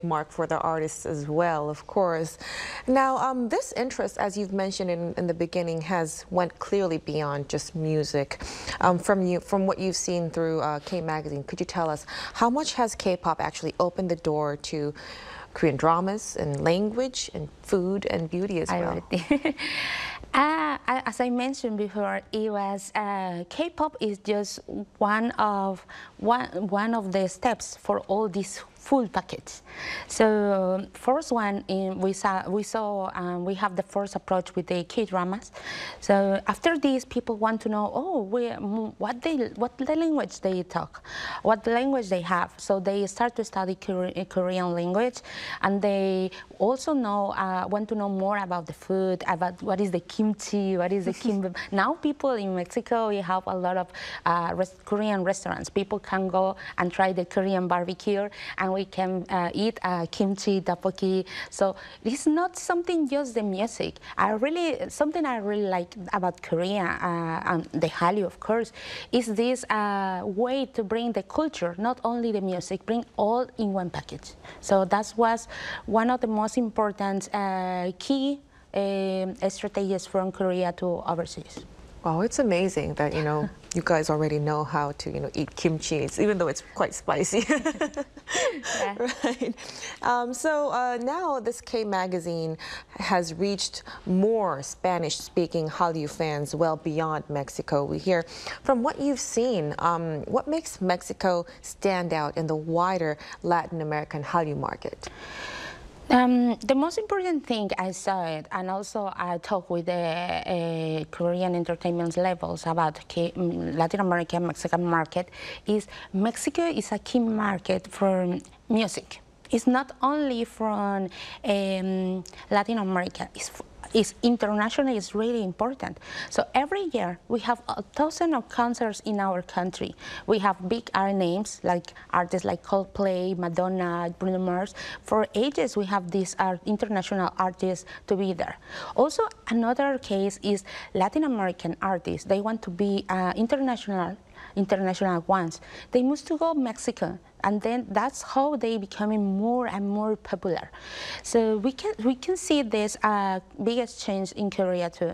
mark for the artists as well, of course. Now, this interest, as you've mentioned in the beginning, has went clearly beyond just music. From what you've seen through K Magazine, could you tell us how much has K-pop actually opened the door to Korean dramas and language and food and beauty as well? As I mentioned before, it was K-pop is just one of the steps for all these full package. So first one we have the first approach with the K-dramas. So after this, people want to know, what language they talk, what language they have. So they start to study Korean language, and they also want to know more about the food, about what is the kimchi, what is the kimbap. Now people in Mexico, we have a lot of Korean restaurants. People can go and try the Korean barbecue, and we can eat kimchi, tteokbokki. So it's not something just the music. Something I really like about Korea, and the Hallyu, of course, is this way to bring the culture, not only the music, bring all in one package. So that was one of the most important key strategies from Korea to overseas. Wow, it's amazing that, you guys already know how to, eat kimchi, even though it's quite spicy. Yeah. Right. So now this K Magazine has reached more Spanish-speaking Hallyu fans well beyond Mexico. We hear from what you've seen, what makes Mexico stand out in the wider Latin American Hallyu market? The most important thing I saw it, and also I talked with the Korean entertainment levels about Latin American, Mexican market, is Mexico is a key market for music. It's not only from Latin America, it's international, is really important. So every year we have 1,000 of concerts in our country. We have big names like artists like Coldplay, Madonna, Bruno Mars. For ages we have these international artists to be there. Also another case is Latin American artists. They want to be international ones. They move to go Mexico, and then that's how they becoming more and more popular. So we can see this biggest change in Korea too.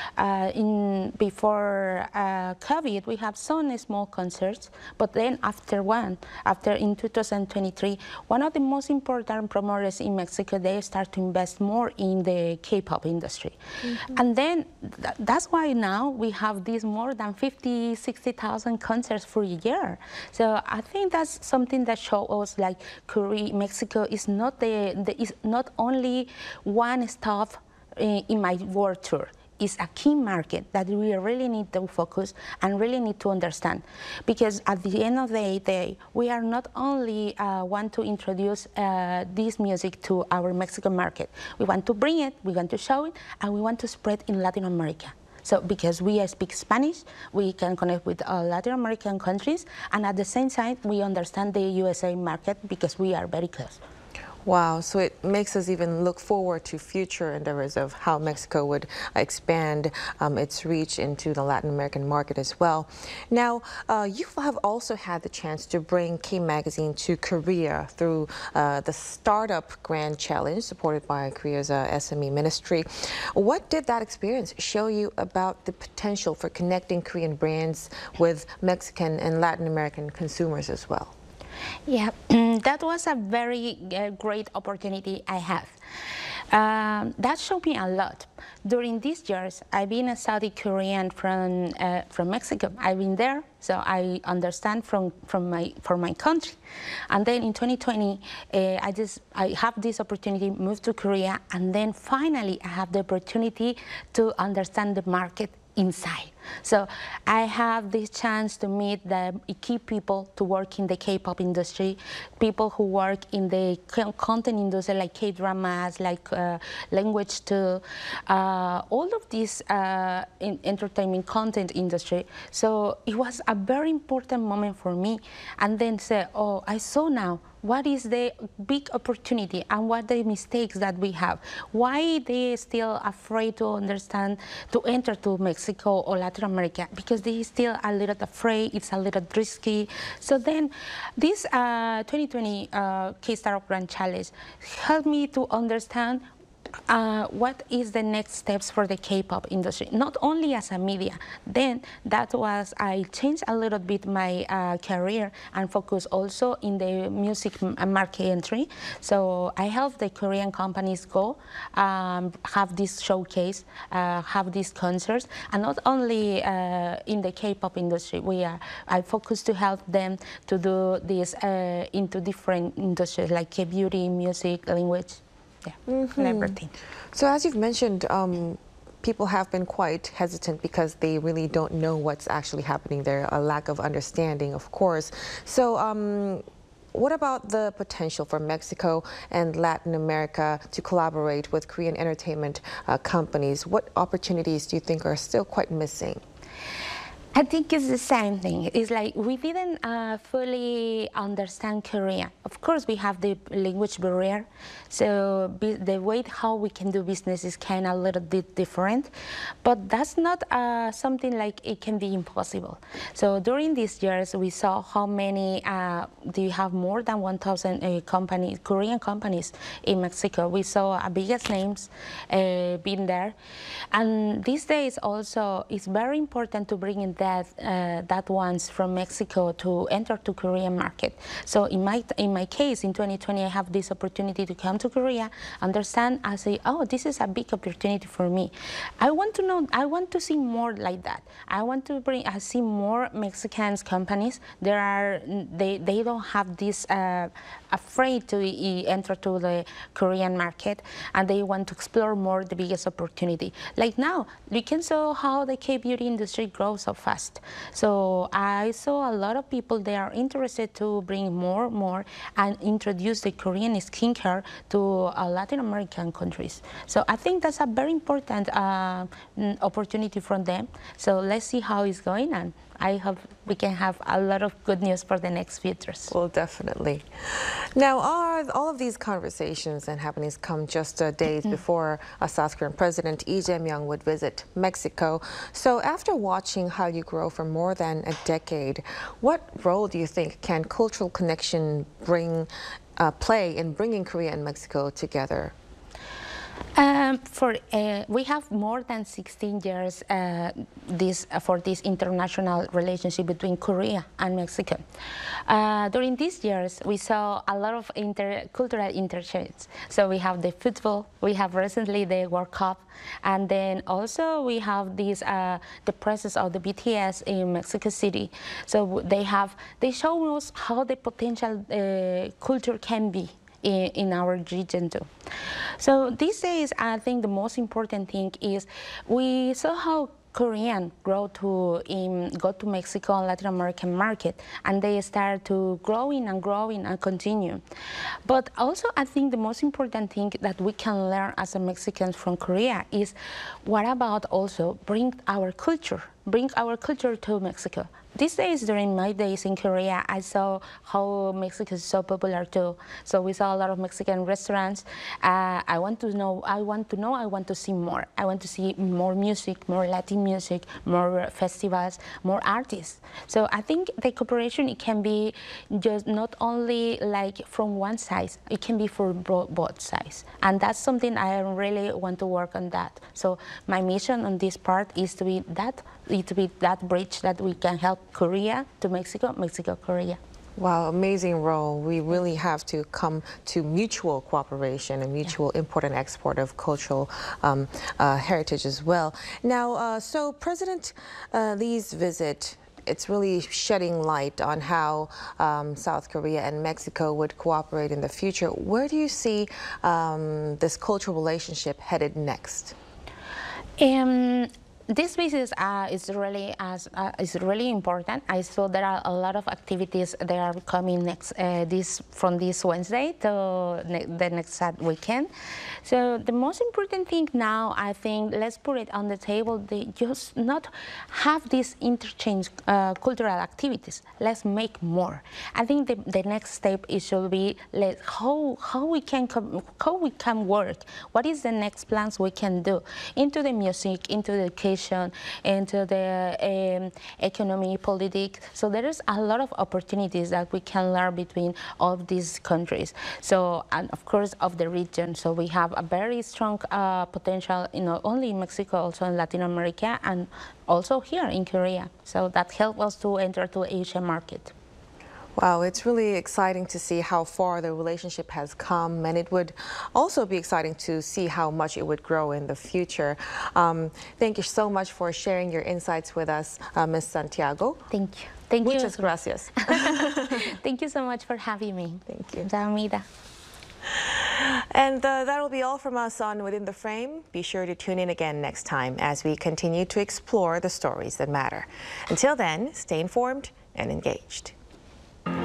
Before COVID, we have some small concerts, but then after in 2023, one of the most important promoters in Mexico, they start to invest more in the K-pop industry. And then that's why now we have these more than 50,000-60,000 concerts for a year. So I think that's something that shows us like Mexico is not is not only one stop in my world tour. It's a key market that we really need to focus and really need to understand, because at the end of the day, we are not only want to introduce this music to our Mexican market. We want to bring it, we want to show it, and we want to spread in Latin America. So because we speak Spanish, we can connect with Latin American countries, and at the same time, we understand the USA market because we are very close. Wow, so it makes us even look forward to future endeavors of how Mexico would expand its reach into the Latin American market as well. Now, you have also had the chance to bring K Magazine to Korea through the Startup Grand Challenge supported by Korea's SME Ministry. What did that experience show you about the potential for connecting Korean brands with Mexican and Latin American consumers as well? Yeah, that was a very great opportunity I have. That showed me a lot. During these years, I've been a Saudi Korean from Mexico. I've been there, so I understand from my country. And then in 2020, I have this opportunity to move to Korea, and then finally I have the opportunity to understand the market inside. So I have this chance to meet the key people to work in the K-pop industry, people who work in the content industry like K-dramas, like language too, all of this in entertainment content industry. So it was a very important moment for me. And then say, oh, I saw now what is the big opportunity and what the mistakes that we have. Why they still afraid to understand to enter to Mexico or Latin America? Because they still a little afraid. It's a little risky. So then, this 2020 K-Startup Grand Challenge helped me to understand what is the next steps for the K-pop industry, not only as a media. Then that was, I changed a little bit my career and focus also in the music market entry. So I help the Korean companies go, have this showcase, have these concerts, and not only in the K-pop industry. I focus to help them to do this into different industries like K-beauty, music, language. Yeah, everything. So as you've mentioned, people have been quite hesitant because they really don't know what's actually happening there, a lack of understanding, of course. So what about the potential for Mexico and Latin America to collaborate with Korean entertainment companies? What opportunities do you think are still quite missing? I think it's the same thing. It's like we didn't fully understand Korean. Of course, we have the language barrier, so the way how we can do business is kind of a little bit different, but that's not something like it can be impossible. So during these years, we saw how many, do you have more than 1,000 companies, Korean companies in Mexico. We saw our biggest names being there. And these days also, it's very important to bring in that ones from Mexico to enter to Korean market. So in my case, in 2020, I have this opportunity to come to Korea, understand, I say, oh, this is a big opportunity for me. I want to know, I want to see more like that. I want to see more Mexican companies. They don't have this afraid to enter to the Korean market, and they want to explore more the biggest opportunity. Like now, you can see how the K-beauty industry grows so fast. So I saw a lot of people, they are interested to bring more and introduce the Korean skincare to Latin American countries. So I think that's a very important opportunity from them. So let's see how it's going, and I hope we can have a lot of good news for the next futures. Well, definitely. Now, all of these conversations and happenings come just days before South Korean President Lee Jae-myung would visit Mexico. So after watching Hallyu grow for more than a decade, what role do you think can cultural connection play in bringing Korea and Mexico together? We have more than 16 years for this international relationship between Korea and Mexico. During these years, we saw a lot of cultural interchanges. So we have the football, we have recently the World Cup, and then also we have this the presence of the BTS in Mexico City. So they show us how the potential culture can be in our region too. So these days, I think the most important thing is we saw how Korean go to Mexico and Latin American market, and they start to growing and continue. But also, I think the most important thing that we can learn as a Mexicans from Korea is what about also bring our culture to Mexico. These days, during my days in Korea, I saw how Mexico is so popular too. So we saw a lot of Mexican restaurants. I want to see more. I want to see more music, more Latin music, more festivals, more artists. So I think the cooperation, it can be just not only like from one side, it can be for both sides. And that's something I really want to work on that. So my mission on this part is to be that bridge that we can help Korea to Mexico, Mexico, Korea. Wow, amazing role. We really have to come to mutual cooperation and mutual import and export of cultural heritage as well. Now, so President Lee's visit, it's really shedding light on how South Korea and Mexico would cooperate in the future. Where do you see this cultural relationship headed next? this business is really important. I saw there are a lot of activities that are coming from this Wednesday to the next weekend. So the most important thing now, I think, let's put it on the table. They just not have these interchange cultural activities. Let's make more. I think the next step should be how we can work. What is the next plans we can do into the music, into the education, into the economy, politics. So there is a lot of opportunities that we can learn between all of these countries. So, and of course of the region. So we have a very strong potential, not only in Mexico, also in Latin America, and also here in Korea. So that helps us to enter to Asia market. Wow, it's really exciting to see how far the relationship has come, and it would also be exciting to see how much it would grow in the future. Thank you so much for sharing your insights with us, Ms. Santiago. Thank you. Thank you. Muchas gracias. Thank you so much for having me. Thank you. Damida. And that will be all from us on Within the Frame. Be sure to tune in again next time as we continue to explore the stories that matter. Until then, stay informed and engaged.